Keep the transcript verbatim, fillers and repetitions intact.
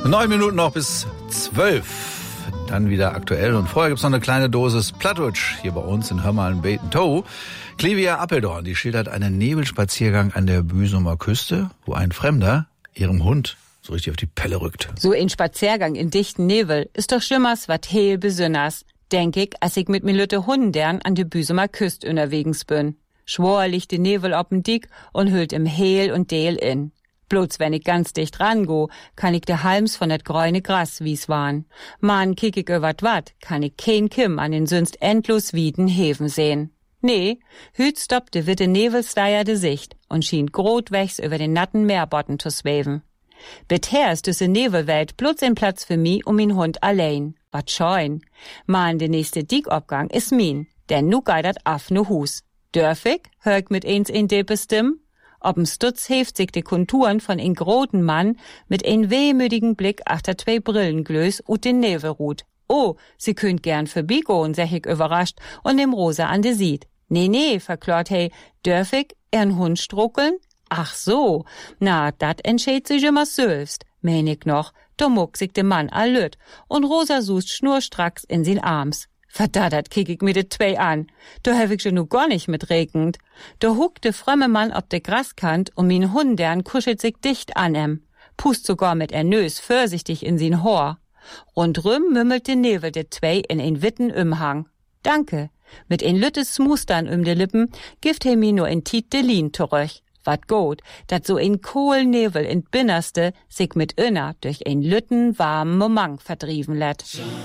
Neun Minuten noch bis zwölf. Dann wieder aktuell. Und vorher gibt's noch eine kleine Dosis Plattdeutsch hier bei uns in Hörmalen-Beten-Tow. Clivia Appeldorn, die schildert einen Nebelspaziergang an der Büsumer Küste, wo ein Fremder ihrem Hund so richtig auf die Pelle rückt. So ein Spaziergang in dichten Nebel ist doch schimmers wat heel besünners. Denk ich, als ich mit mir Lütte Hundern an der Büsumer Küste unterwegs bin. Schwor liegt die Nebel op'n Dick und hüllt im Heel und Deel in. Bloß wenn ich ganz dicht rango, kann ich de Halms von dat grüne Gras wie's waren. Man kick ich über wat, kann ich kein Kim an den sonst endlos wieden Heven sehen. Nee, hüt stoppt de witte Nebelsteier de Sicht und schien grotwächs über den natten Meerbotten zu sweven. Bisher ist düsse Nebelwelt bloß ein Platz für mi und min Hund allein. Wat scheun. Man, de nächste Dickobgang is min, denn nu geidert af nu Hus. Dörfig, hör ich mit eins in de Stimm? Ob'm Stutz heft sich de Konturen von ein groten Mann mit ein wehmütigen Blick achter zwei Brillenglös ut den Nebelrut. Oh, sie könnt gern vorbeigehen, sech ich überrascht und dem Rosa an de sieht. Nee, nee, verklort hey, dörfig, ern Hund struckeln? Ach so, na, dat entscheid sich immer selbst, mein ich noch, da muck sich de Mann allüt und Rosa sucht schnurstracks in sin Arms. Verdattert kick ich mir de zwei an. Da hab ich schon nu gar nicht mit regend. Da huckt de frömme Mann ob de Graskant und min Hundern kuschelt sich dicht an em. Pust sogar mit er Nös vorsichtig in sin Hor. Rundrum mümmelt de Nebel de zwei in ein witten Umhang. Danke. Mit ein lüttes Smustern um de Lippen gift he mi nur in Tiet de Lien zurück. Wat gut, dat so ein Kohlnebel in Binnerste sich mit Inner durch ein lütten warmen Moment verdrieven lätt.